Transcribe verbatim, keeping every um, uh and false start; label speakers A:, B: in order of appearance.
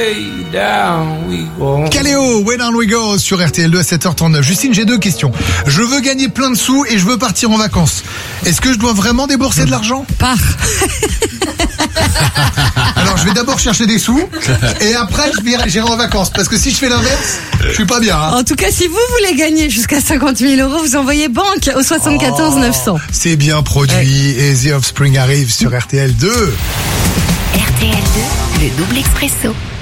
A: Down we go.
B: Caléo, Way Down We Go sur R T L deux à sept heures trente-neuf. Justine, j'ai deux questions. Je veux gagner plein de sous et je veux partir en vacances. Est-ce que je dois vraiment débourser de l'argent ?
C: Pars.
B: Alors je vais d'abord chercher des sous et après je vais- j'irai en vacances. Parce que si je fais l'inverse, je suis pas bien. Hein.
C: En tout cas, si vous voulez gagner jusqu'à cinquante mille euros, vous envoyez banque au soixante-quatorze neuf cents.
B: C'est bien produit et The Offspring arrive sur R T L deux.
D: R T L deux, le double expresso.